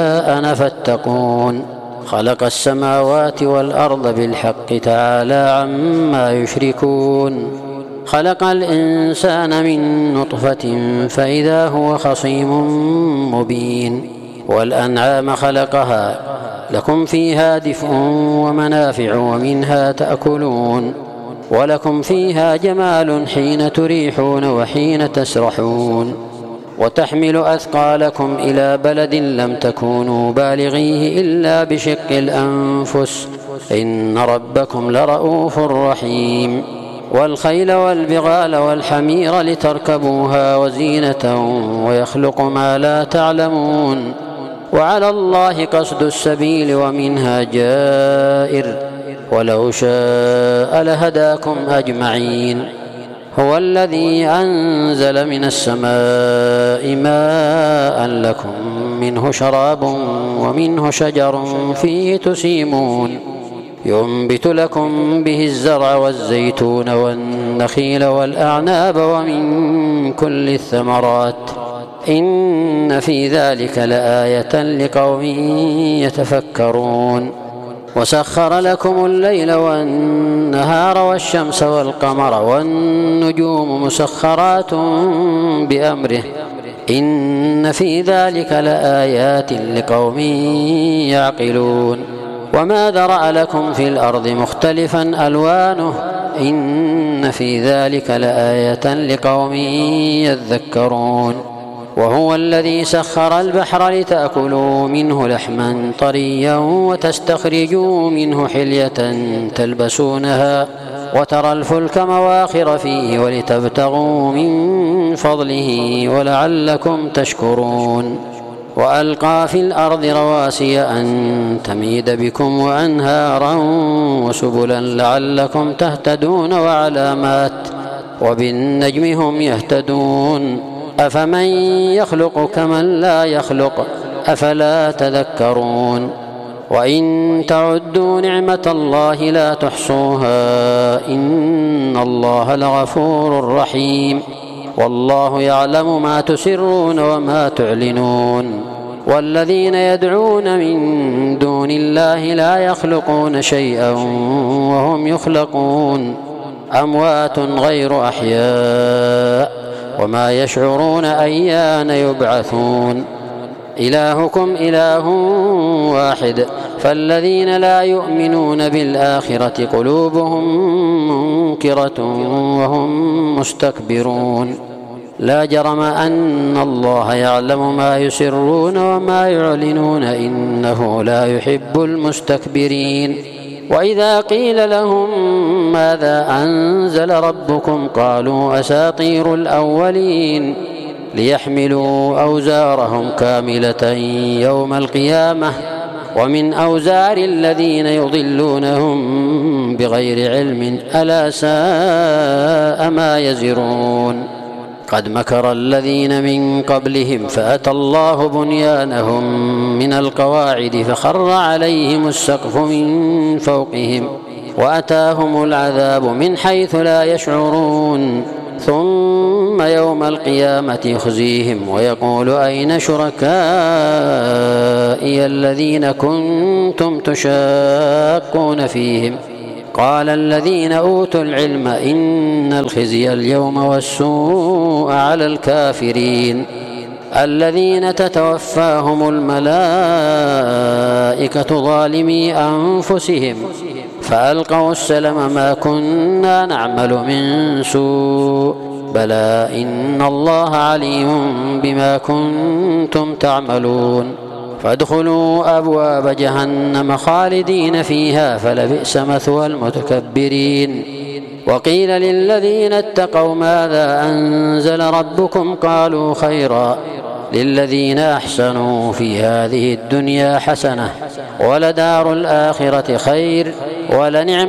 أنا فاتقون. خلق السماوات والأرض بالحق تعالى عما يشركون. خلق الإنسان من نطفة فإذا هو خصيم مبين. والأنعام خلقها لكم فيها دفء ومنافع ومنها تأكلون، ولكم فيها جمال حين تريحون وحين تسرحون، وتحمل أثقالكم إلى بلد لم تكونوا بالغيه إلا بشق الأنفس إن ربكم لرؤوف رحيم. والخيل والبغال والحمير لتركبوها وزينة ويخلق ما لا تعلمون. وعلى الله قصد السبيل ومنها جائر، ولو شاء لهداكم أجمعين. هو الذي أنزل من السماء ماء لكم منه شراب ومنه شجر فيه تسيمون، ينبت لكم به الزرع والزيتون والنخيل والأعناب ومن كل الثمرات، إن في ذلك لآية لقوم يتفكرون. وسخر لكم الليل والنهار والشمس والقمر والنجوم مسخرات بأمره، إن في ذلك لآيات لقوم يعقلون. وما ذرأ لكم في الأرض مختلفا ألوانه إن في ذلك لآية لقوم يذكرون. وهو الذي سخر البحر لتأكلوا منه لحما طريا وتستخرجوا منه حلية تلبسونها وترى الفلك مواخر فيه ولتبتغوا من فضله ولعلكم تشكرون. وألقى في الأرض رواسي أن تميد بكم وأنهارا وسبلا لعلكم تهتدون وعلامات وبالنجم هم يهتدون. أفمن يخلق كمن لا يخلق أفلا تذكرون. وإن تعدوا نعمة الله لا تحصوها إن الله لغفور رحيم. والله يعلم ما تسرون وما تعلنون. والذين يدعون من دون الله لا يخلقون شيئا وهم يخلقون، أموات غير أحياء وما يشعرون أيان يبعثون. إلهكم إله واحد، فالذين لا يؤمنون بالآخرة قلوبهم منكرة وهم مستكبرون. لا جرم أن الله يعلم ما يسرون وما يعلنون إنه لا يحب المستكبرين. وإذا قيل لهم ماذا أنزل ربكم قالوا أساطير الأولين، ليحملوا أوزارهم كاملة يوم القيامة ومن أوزار الذين يضلونهم بغير علم ألا ساء ما يزرون. قد مكر الذين من قبلهم فأتى الله بنيانهم من القواعد فخر عليهم السقف من فوقهم وأتاهم العذاب من حيث لا يشعرون. ثم يوم القيامة يخزيهم ويقول أين شركائي الذين كنتم تشاقون فيهم؟ قال الذين أوتوا العلم إن الخزي اليوم والسوء على الكافرين الذين تتوفاهم الملائكة ظالمي أنفسهم فألقوا السلم ما كنا نعمل من سوء بلى إن الله عليم بما كنتم تعملون. فادخلوا أبواب جهنم خالدين فيها فلبئس مثوى المتكبرين. وقيل للذين اتقوا ماذا أنزل ربكم قالوا خيرا للذين أحسنوا في هذه الدنيا حسنة ولدار الآخرة خير ولنعم